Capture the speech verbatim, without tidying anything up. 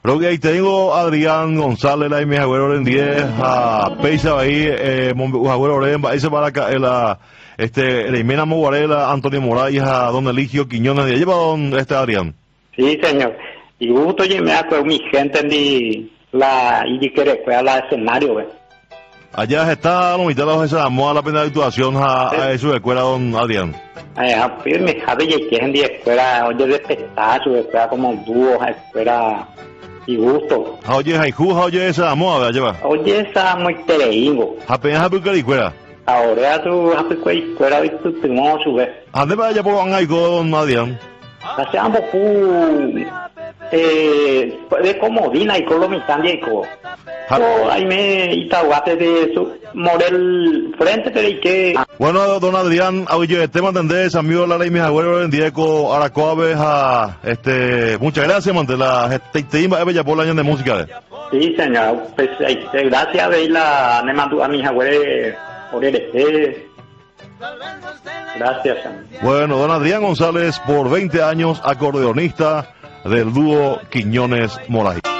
Lo que ahí tengo Adrián González, la mi agüero en diez, a Peisa ahí, eh, agüero Oren, ahí se va la, este, la Imena Moguarela, Antonio Morales, a don Eligio Quiñones, de lleva don, este Adrián. Sí, señor. Y gusto yo me acuerdo mi gente en la, y que fue a la escenario, ¿ves? Allá está, no, y te lo esa moda la pena de actuación a, Sí. a su escuela, don Adrián. Eh, a firme, Javi, que es en la escuela, oye, de espectáculo, escuela como dúo, escuela y gusto. Oye, Jaiju, oye, esa moda, lleva. Oye, esa muy tereingo. Apenas a porque la escuela. Ahora tu escuela de tu primo, su vez. ¿A dónde va allá por Angaico, don Adrián? Hacemos un eh de comodina y colomitán y co. Ahí me itaguate de su Morel frente pero que Bueno, don Adrián, oye, el tema tendés, amigo la ley mis abuelos en Diego Aracoaves a este muchas gracias, mantela te te iba a bella por el año de música. sí, señor, pues este, gracias a la me mandó a mis abuelos por el este. Gracias. Bueno, don Adrián González, por veinte años, acordeonista del dúo Quiñones Moraes.